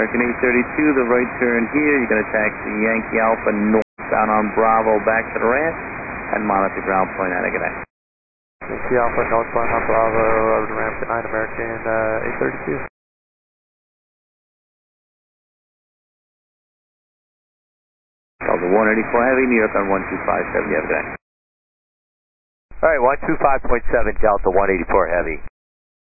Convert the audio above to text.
American 832, the right turn here. You're going to taxi Yankee Alpha north down on Bravo back to the ramp and monitor ground point out of good night. Yankee Alpha northbound on Bravo over the ramp, good night, American 832. Delta 184 Heavy, New York on 12570, have a good night. All right, 125.7 Delta 184 Heavy.